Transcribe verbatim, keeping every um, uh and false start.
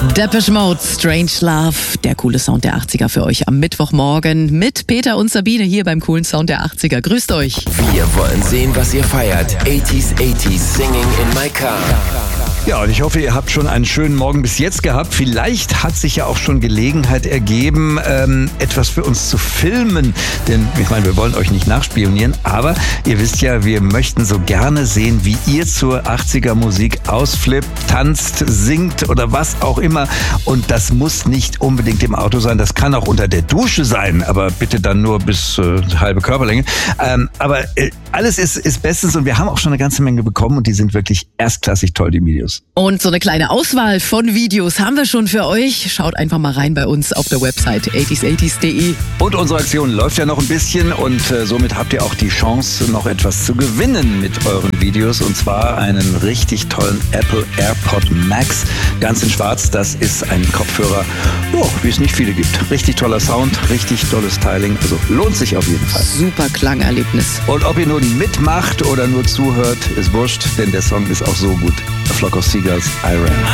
Depeche Mode, Strange Love, der coole Sound der achtziger für euch am Mittwochmorgen mit Peter und Sabine hier beim coolen Sound der achtziger. Grüßt euch. Wir wollen sehen, was ihr feiert. achtziger, achtziger, singing in my car. Ja, und ich hoffe, ihr habt schon einen schönen Morgen bis jetzt gehabt. Vielleicht hat sich ja auch schon Gelegenheit ergeben, ähm, etwas für uns zu filmen. Denn ich meine, wir wollen euch nicht nachspionieren, aber ihr wisst ja, wir möchten so gerne sehen, wie ihr zur achtziger Musik ausflippt, tanzt, singt oder was auch immer. Und das muss nicht unbedingt im Auto sein, das kann auch unter der Dusche sein, aber bitte dann nur bis äh, halbe Körperlänge. Ähm, aber äh, alles ist, ist bestens und wir haben auch schon eine ganze Menge bekommen und die sind wirklich erstklassig toll, die Videos. Und so eine kleine Auswahl von Videos haben wir schon für euch. Schaut einfach mal rein bei uns auf der Website achtziger achtziger punkt de. Und unsere Aktion läuft ja noch ein bisschen und äh, somit habt ihr auch die Chance, noch etwas zu gewinnen mit euren Videos. Und zwar einen richtig tollen Apple AirPod Max, ganz in schwarz. Das ist ein Kopfhörer, oh, wie es nicht viele gibt. Richtig toller Sound, richtig tolles Styling. Also lohnt sich auf jeden Fall. Super Klangerlebnis. Und ob ihr nun mitmacht oder nur zuhört, ist wurscht, denn der Song ist auch so gut. A Flock of Seagulls, I Ran.